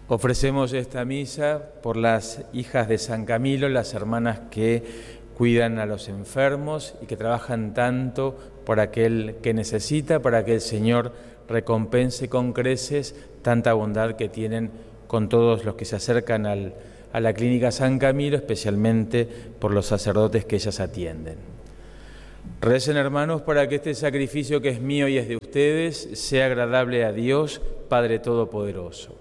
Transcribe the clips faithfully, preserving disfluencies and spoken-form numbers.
Ofrecemos esta misa por las hijas de San Camilo, las hermanas que cuidan a los enfermos y que trabajan tanto por aquel que necesita, para que el Señor recompense con creces tanta bondad que tienen con todos los que se acercan al, a la clínica San Camilo, especialmente por los sacerdotes que ellas atienden. Recen, hermanos, para que este sacrificio que es mío y es de ustedes sea agradable a Dios, Padre Todopoderoso.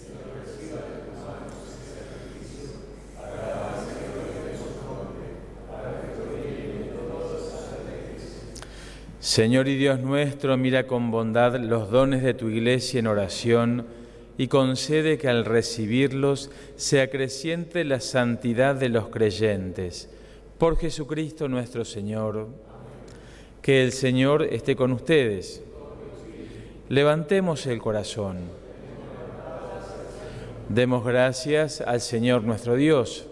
Señor y Dios nuestro, mira con bondad los dones de tu Iglesia en oración y concede que al recibirlos se acreciente la santidad de los creyentes. Por Jesucristo nuestro Señor. Que el Señor esté con ustedes. Levantemos el corazón. Demos gracias al Señor nuestro Dios.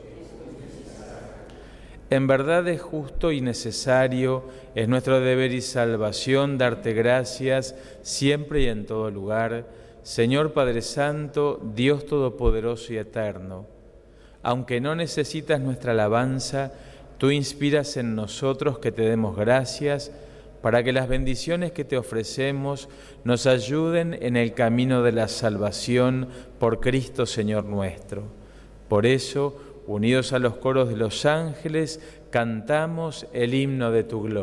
En verdad es justo y necesario, es nuestro deber y salvación darte gracias siempre y en todo lugar, Señor Padre Santo, Dios Todopoderoso y Eterno. Aunque no necesitas nuestra alabanza, tú inspiras en nosotros que te demos gracias para que las bendiciones que te ofrecemos nos ayuden en el camino de la salvación por Cristo Señor nuestro. Por eso, unidos a los coros de los ángeles, cantamos el himno de tu gloria.